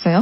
드셨어요?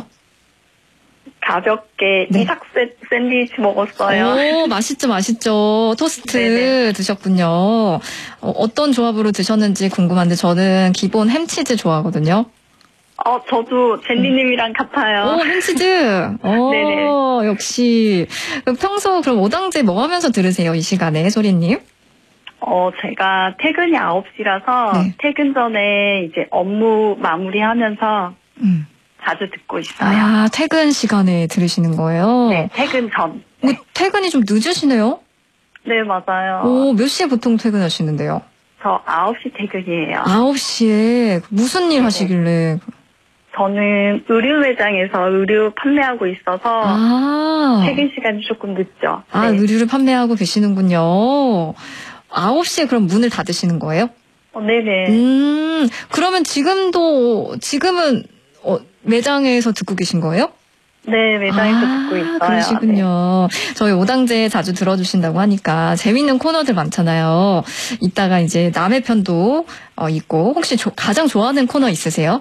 가볍게 네. 이삭 샌드위치 먹었어요. 오, 맛있죠, 맛있죠. 토스트 네네. 드셨군요. 어떤 조합으로 드셨는지 궁금한데 저는 기본 햄치즈 좋아하거든요. 저도 젠디님이랑 같아요. 오, 햄치즈. 네네. 역시. 평소 그럼 오당제 뭐 하면서 들으세요, 이 시간에, 소리님? 제가 퇴근이 9시라서 네. 퇴근 전에 이제 업무 마무리하면서 자주 듣고 있어요. 아, 퇴근 시간에 들으시는 거예요? 네, 퇴근 전. 네. 퇴근이 좀 늦으시네요? 네, 맞아요. 오, 몇 시에 보통 퇴근하시는데요? 저 9시 퇴근이에요. 9시에 무슨 일 하시길래? 저는 의류 매장에서 의류 판매하고 있어서 퇴근 시간이 조금 늦죠. 아, 네. 의류를 판매하고 계시는군요. 9시에 그럼 문을 닫으시는 거예요? 네네. 그러면 지금은 매장에서 듣고 계신 거예요? 네, 매장에서 듣고 있어요. 그러시군요. 네. 저희 오당제 자주 들어주신다고 하니까 재밌는 코너들 많잖아요. 이따가 이제 남의 편도 있고 혹시 가장 좋아하는 코너 있으세요?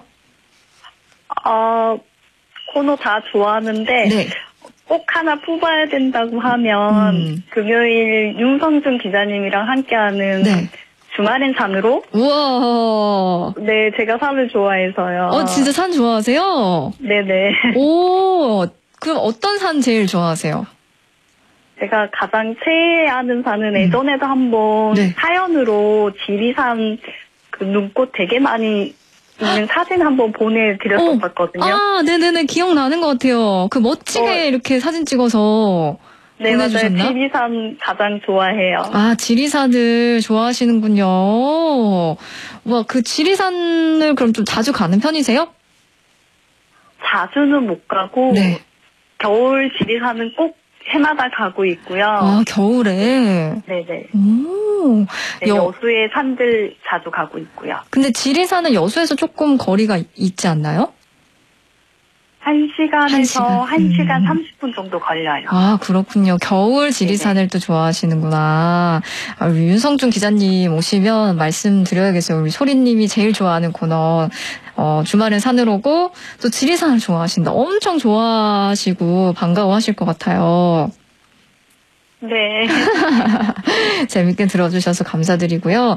코너 다 좋아하는데 네. 꼭 하나 뽑아야 된다고 하면 금요일 윤성준 기자님이랑 함께하는 네. 주말엔 산으로? 우와. 네, 제가 산을 좋아해서요. 진짜 산 좋아하세요? 네네. 오, 그럼 어떤 산 제일 좋아하세요? 제가 가장 최애하는 산은 예전에도 한번 네. 사연으로 지리산 그 눈꽃 되게 많이 있는 사진 한번 보내드렸었거든요. 아, 네네네. 기억나는 것 같아요. 그 멋지게 이렇게 사진 찍어서 네, 보내주셨나? 맞아요. 지리산 가장 좋아해요. 아, 지리산을 좋아하시는군요. 와, 그 지리산을 그럼 좀 자주 가는 편이세요? 자주는 못 가고 네. 겨울 지리산은 꼭 해마다 가고 있고요. 아, 겨울에? 네네. 오. 네, 여수의 산들 자주 가고 있고요. 근데 지리산은 여수에서 조금 거리가 있지 않나요? 1시간에서 1시간 30분 정도 걸려요. 아, 그렇군요. 겨울 지리산을 또 좋아하시는구나. 우리 윤성준 기자님 오시면 말씀드려야겠어요. 우리 소리님이 제일 좋아하는 코너. 주말엔 산으로 오고 또 지리산을 좋아하신다. 엄청 좋아하시고 반가워하실 것 같아요. 네. 재밌게 들어주셔서 감사드리고요.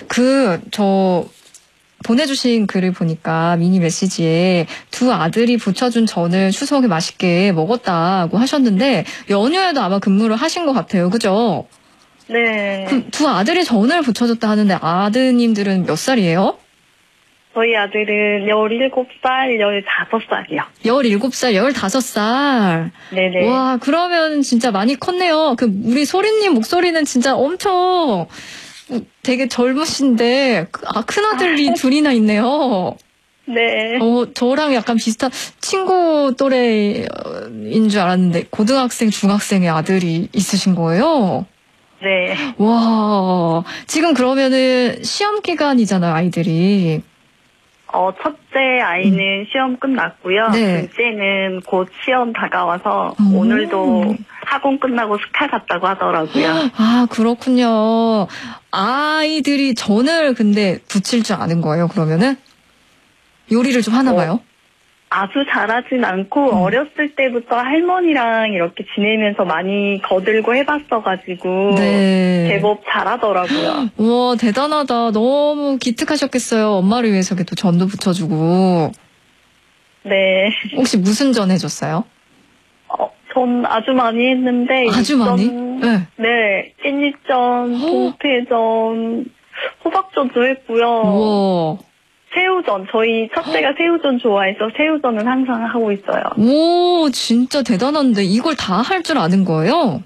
보내주신 글을 보니까 미니 메시지에 두 아들이 부쳐준 전을 추석에 맛있게 먹었다고 하셨는데 연휴에도 아마 근무를 하신 것 같아요. 그죠? 네. 그 두 아들이 전을 부쳐줬다 하는데 아드님들은 몇 살이에요? 저희 아들은 17살, 15살이요. 17살, 15살. 네네. 와, 그러면 진짜 많이 컸네요. 우리 소리님 목소리는 진짜 엄청 되게 젊으신데, 큰아들이 둘이나 있네요. 네. 저랑 약간 비슷한 친구 또래인 줄 알았는데, 고등학생, 중학생의 아들이 있으신 거예요? 네. 와, 지금 그러면은 시험 기간이잖아요, 아이들이. 첫째 아이는 시험 끝났고요. 네. 둘째는 곧 시험 다가와서 오늘도 학원 끝나고 스카 갔다고 하더라고요. 아, 그렇군요. 아이들이 전을 근데 부칠 줄 아는 거예요, 그러면은? 요리를 좀 하나 봐요? 아주 잘하진 않고 어렸을 때부터 할머니랑 이렇게 지내면서 많이 거들고 해봤어가지고 네. 제법 잘하더라고요. 우와, 대단하다. 너무 기특하셨겠어요. 엄마를 위해서 또 전도 부쳐주고. 네. 혹시 무슨 전 해줬어요? 전 아주 많이 했는데 아주 많이? 네. 네. 깻잎전, 동태전, 호박전도 했고요. 우와. 새우전. 저희 첫째가 새우전 좋아해서 새우전은 항상 하고 있어요. 오, 진짜 대단한데 이걸 다 할 줄 아는 거예요?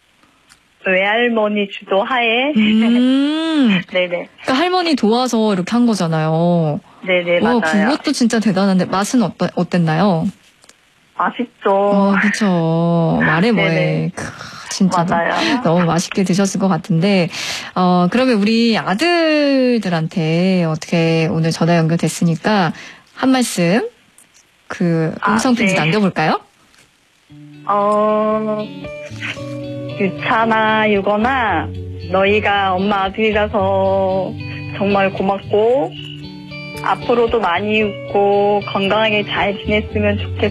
외할머니 주도하에. 네네. 그러니까 할머니 도와서 이렇게 한 거잖아요. 네네, 맞아요. 그것도 진짜 대단한데 맛은 어땠나요? 맛있죠. 그쵸. 말해 뭐해. 진짜 맞아요. 너무 맛있게 드셨을 것 같은데, 그러면 우리 아들들한테 어떻게 오늘 전화 연결됐으니까 한 말씀, 음성편지 남겨볼까요? 유차나 유거나, 너희가 엄마 아들이라서 정말 고맙고, 앞으로도 많이 웃고 건강하게 잘 지냈으면 좋겠어.